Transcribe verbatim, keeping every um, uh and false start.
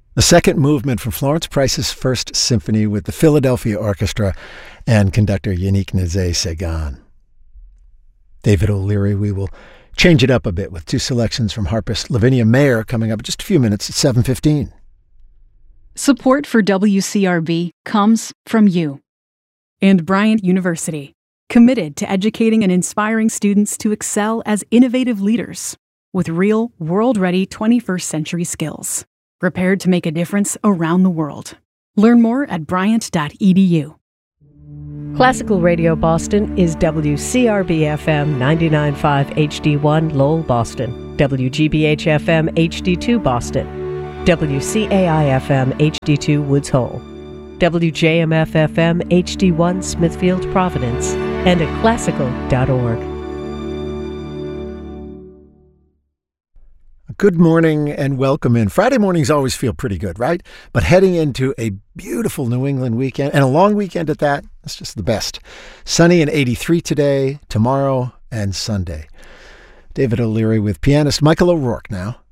The second movement from Florence Price's First Symphony with the Philadelphia Orchestra and conductor Yannick Nézet-Séguin. David O'Leary, we will change it up a bit with two selections from harpist Lavinia Mayer coming up in just a few minutes at seven fifteen. Support for W C R B comes from you. And Bryant University, committed to educating and inspiring students to excel as innovative leaders with real, world-ready twenty-first century skills, prepared to make a difference around the world. Learn more at bryant dot e d u. Classical Radio Boston is W C R B F M ninety-nine point five H D one Lowell, Boston, W G B H F M H D two Boston, W C A I F M H D two Woods Hole, W J M F F M H D one Smithfield, Providence, and at classical dot org. Good morning and welcome in. Friday mornings always feel pretty good, right? But heading into a beautiful New England weekend, and a long weekend at that, that's just the best. Sunny and eighty-three today, tomorrow, and Sunday. David O'Leary with pianist Michael O'Rourke now.